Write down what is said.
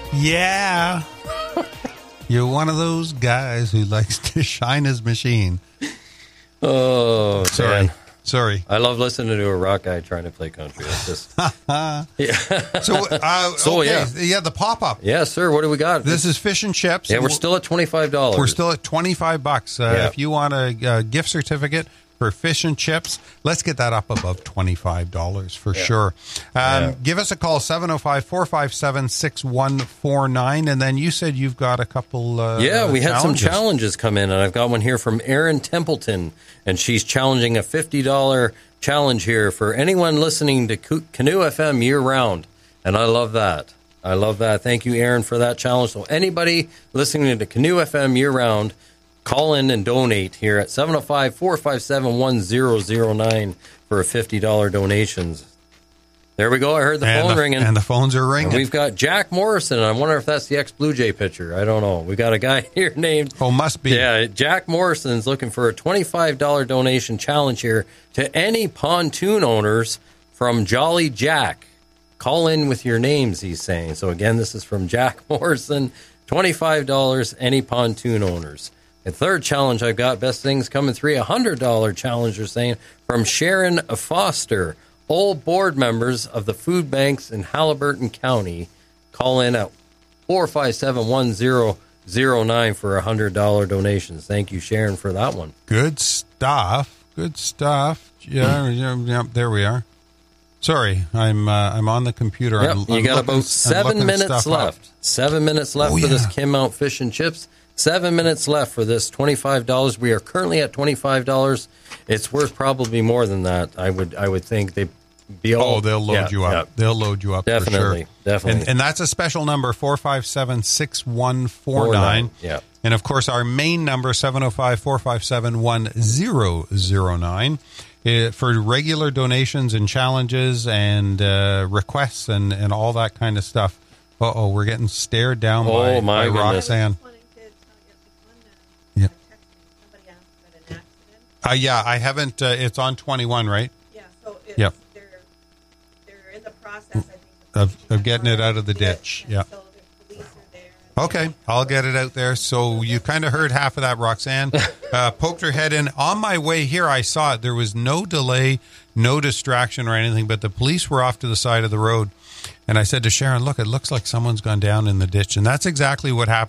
Yeah. You're one of those guys who likes to shine his machine. Oh, sorry. man. Sorry. I love listening to a rock guy trying to play country. It's just, yeah. So, okay. Yeah, the pop-up. Yeah, sir. What do we got? This is fish and chips. Yeah, we're still at $25. We're still at $25. If you want a gift certificate for fish and chips, let's get that up above $25 for sure. Give us a call, 705-457-6149. And then you said you've got a couple we had some challenges come in, and I've got one here from Erin Templeton, and she's challenging a $50 challenge here for anyone listening to Canoe FM year-round. And I love that. Thank you, Erin, for that challenge. So anybody listening to Canoe FM year-round, call in and donate here at 705-457-1009 for a $50 donations. There we go. I heard the phone ringing. And the phones are ringing. And we've got Jack Morrison. I wonder if that's the ex-Blue Jay pitcher. I don't know. We got a guy here named... Oh, must be. Yeah, Jack Morrison's looking for a $25 donation challenge here to any pontoon owners from Jolly Jack. Call in with your names, he's saying. So, again, this is from Jack Morrison. $25, any pontoon owners. The third challenge I've got, best things coming through, $100 challenge, you're saying, from Sharon Foster. All board members of the food banks in Haliburton County. Call in at 457-1009 for $100 donations. Thank you, Sharon, for that one. Good stuff. Yeah, there we are. Sorry, I'm on the computer. Yep, you got about 7 minutes left. 7 minutes left for this Kim Mount Fish and Chips. 7 minutes left for this $25. We are currently at $25. It's worth probably more than that. I would think they'd be all. Oh, they'll load you up. Yeah. They'll load you up definitely, for sure. Definitely. And that's a special number, 457-6149. Yeah. And of course, our main number, 705-457-1009. For regular donations and challenges and requests and all that kind of stuff. We're getting stared down by Roxanne. Yeah. I haven't. It's on 21, right? Yeah. So yep. They're in the process, I think, of getting it out of the ditch. Yeah. So the police are there. Okay, I'll get it out there. So you kind of heard half of that, Roxanne. Poked her head in. On my way here, I saw it. There was no delay, no distraction or anything, but the police were off to the side of the road. And I said to Sharon, look, it looks like someone's gone down in the ditch. And that's exactly what happened.